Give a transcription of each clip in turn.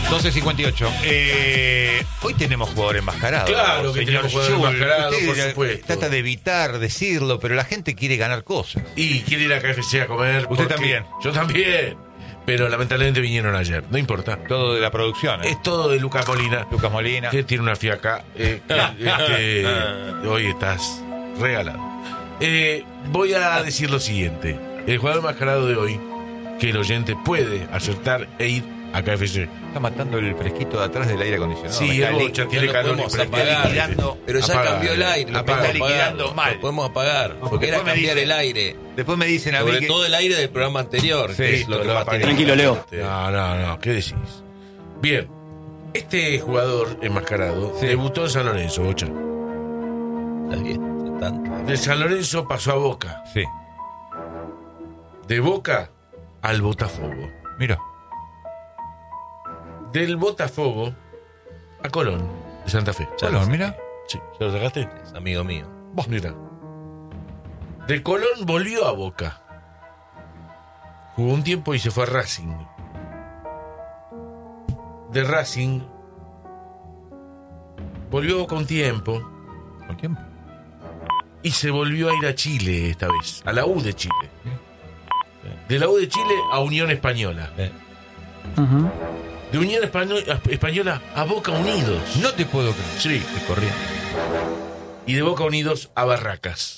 12:58. Hoy tenemos jugador enmascarado. Claro que tenemos jugador enmascarado, por supuesto. Trata de evitar decirlo, pero la gente quiere ganar cosas. Y quiere ir a KFC a comer. Usted también. Yo también. Pero lamentablemente vinieron ayer. No importa. Todo de la producción. Es todo de Lucas Molina. Lucas Molina. Que tiene una fiaca. Hoy estás regalado. Voy a decir lo siguiente. El jugador enmascarado de hoy, que el oyente puede acertar e ir a KFC. Está matando el fresquito de atrás del aire acondicionado. Sí, el bocha tiene calor. Está liquidando, pero ya cambió el aire. Lo está liquidando mal. Lo podemos apagar, porque era cambiar el aire. Después me dicen a mí sobre todo el aire del programa anterior. Sí, es lo que más tiene. Tranquilo, Leo. No, ¿qué decís? Bien, este jugador enmascarado debutó en San Lorenzo, Bocha. Está bien, tanto. De San Lorenzo pasó a Boca. Sí. De Boca al Botafogo. Mira. Del Botafogo a Colón, de Santa Fe. Colón, mira. Sí, ¿ya lo sacaste? Es amigo mío. Vos, mira. De Colón volvió a Boca. Jugó un tiempo y se fue a Racing. De Racing volvió a Boca un tiempo. ¿Con tiempo? Y se volvió a ir a Chile esta vez, a la U de Chile. De la U de Chile a Unión Española. De Unión Española a Boca Unidos. No te puedo creer. Sí, de corriente. Y de Boca Unidos a Barracas.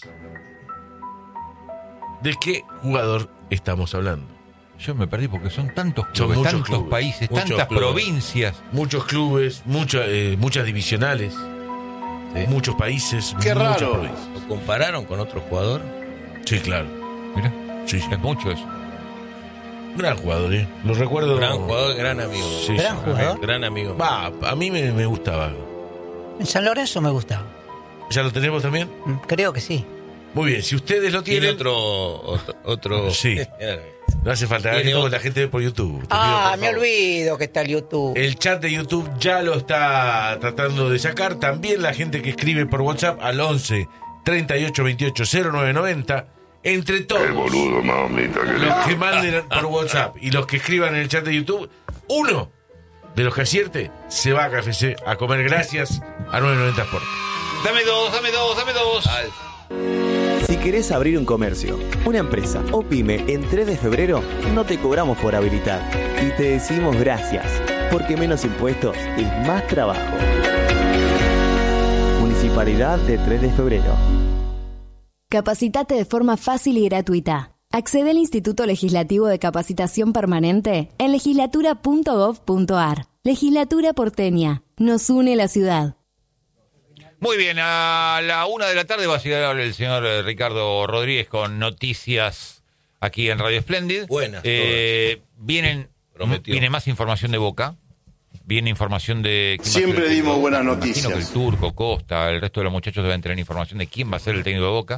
¿De qué jugador estamos hablando? Yo me perdí porque son tantos clubes, muchos tantos clubes, países, muchos tantas clubes. provincias. Muchos clubes, muchas divisionales, muchos países, Qué muchas raro. provincias. ¿Lo compararon con otro jugador? Sí, claro. Mira, Sí. es mucho eso. Gran jugador, ¿eh? Lo recuerdo. Gran jugador, gran amigo. Sí, Gran jugador. Gran amigo. Va, a mí me gustaba. En San Lorenzo me gustaba. ¿Ya lo tenemos también? Creo que sí. Muy bien, si ustedes lo Tiene tienen... otro. Sí. No hace falta, Tiene como otro. la gente ve por YouTube. Te pido, Ah, por me favor. olvido que está el YouTube. El chat de YouTube ya lo está tratando de sacar. También la gente que escribe por WhatsApp al 11 38 28 0990. Entre todos los que manden por WhatsApp y los que escriban en el chat de YouTube, uno de los que acierte se va a KFC a comer gracias a 990 Sport. Dame dos. Si querés abrir un comercio, una empresa o pyme en 3 de febrero, no te cobramos por habilitar. Y te decimos gracias, porque menos impuestos es más trabajo. Municipalidad de 3 de febrero. Capacitate de forma fácil y gratuita. Accede al Instituto Legislativo de Capacitación Permanente en legislatura.gov.ar. Legislatura porteña. Nos une la ciudad. Muy bien, a la 1 de la tarde va a llegar el señor Ricardo Rodríguez con noticias aquí en Radio Splendid. Buenas. Viene Prometió. más información de Boca. Viene información de... quién va a Siempre ser el técnico. dimos buenas Imagino noticias. que el Turco, Costa, el resto de los muchachos deben tener información de quién va a ser el técnico de Boca.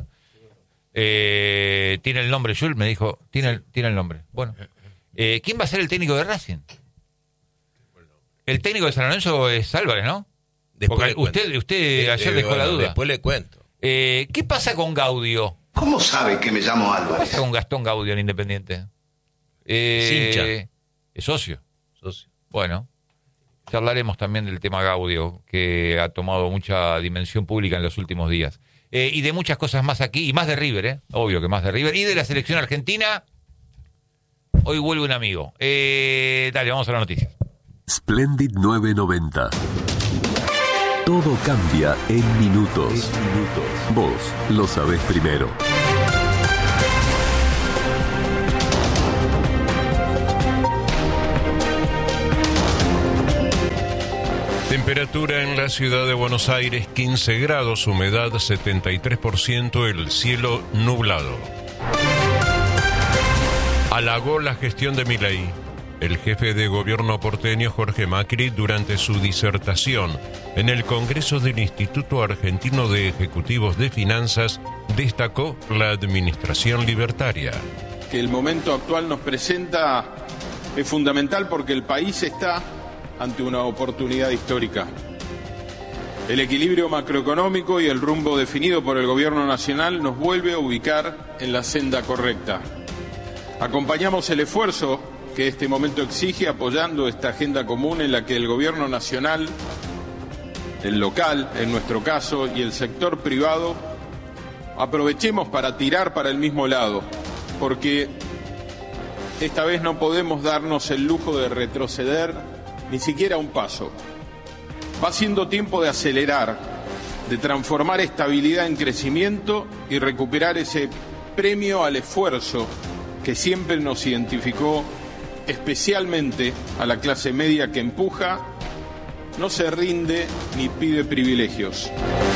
Tiene el nombre, Jules me dijo, tiene el nombre. Bueno, ¿quién va a ser el técnico de Racing? El técnico de San Lorenzo es Álvarez, ¿no? Después Porque le cuento. usted ayer dejó la duda. Después le cuento. ¿Qué pasa con Gaudio? ¿Cómo sabe que me llamo ¿Qué Álvarez? pasa con Gastón Gaudio en Independiente? Hincha. Es socio. Socio. Bueno, ya hablaremos también del tema Gaudio, que ha tomado mucha dimensión pública en los últimos días. Y de muchas cosas más aquí, y más de River, obvio que más de River. Y de la selección argentina, hoy vuelve un amigo. Dale, vamos a las noticias. Splendid 990. Todo cambia en minutos. Vos lo sabés primero. Temperatura en la ciudad de Buenos Aires, 15 grados, humedad 73%, el cielo nublado. Halagó la gestión de Milei. El jefe de gobierno porteño Jorge Macri, durante su disertación en el Congreso del Instituto Argentino de Ejecutivos de Finanzas, destacó la administración libertaria. Que el momento actual nos presenta es fundamental porque el país está ante una oportunidad histórica. El equilibrio macroeconómico y el rumbo definido por el Gobierno Nacional nos vuelve a ubicar en la senda correcta. Acompañamos el esfuerzo que este momento exige, apoyando esta agenda común en la que el gobierno nacional, el local, en nuestro caso, y el sector privado, aprovechemos para tirar para el mismo lado, porque esta vez no podemos darnos el lujo de retroceder ni siquiera un paso. Va siendo tiempo de acelerar, de transformar estabilidad en crecimiento y recuperar ese premio al esfuerzo que siempre nos identificó, especialmente a la clase media que empuja, no se rinde ni pide privilegios.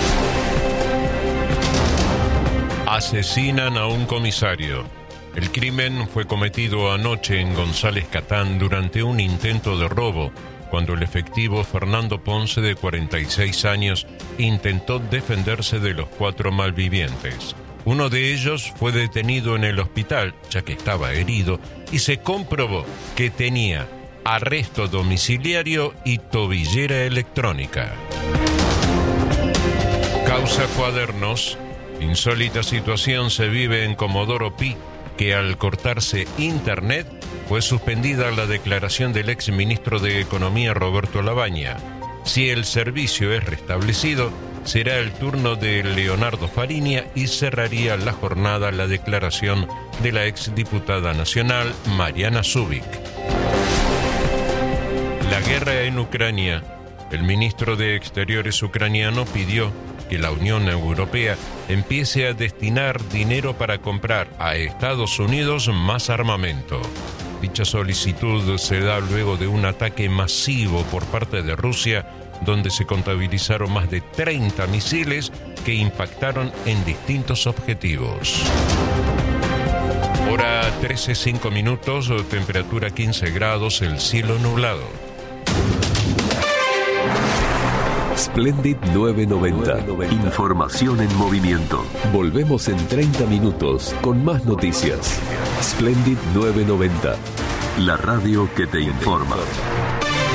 Asesinan a un comisario. El crimen fue cometido anoche en González Catán durante un intento de robo, cuando el efectivo Fernando Ponce, de 46 años, intentó defenderse de los 4 malvivientes. Uno de ellos fue detenido en el hospital, ya que estaba herido, y se comprobó que tenía arresto domiciliario y tobillera electrónica. Causa Cuadernos. Insólita situación se vive en Comodoro Pi, que al cortarse internet fue suspendida la declaración del exministro de Economía Roberto Labaña. Si el servicio es restablecido, será el turno de Leonardo Fariña y cerraría la jornada la declaración de la exdiputada nacional Mariana Zubik. La guerra en Ucrania. El ministro de Exteriores ucraniano pidió que la Unión Europea empiece a destinar dinero para comprar a Estados Unidos más armamento. Dicha solicitud se da luego de un ataque masivo por parte de Rusia, donde se contabilizaron más de 30 misiles que impactaron en distintos objetivos. Hora 13:05, temperatura 15 grados, el cielo nublado. Splendid 990. Información en movimiento. Volvemos en 30 minutos con más noticias. Splendid 990. La radio que te informa.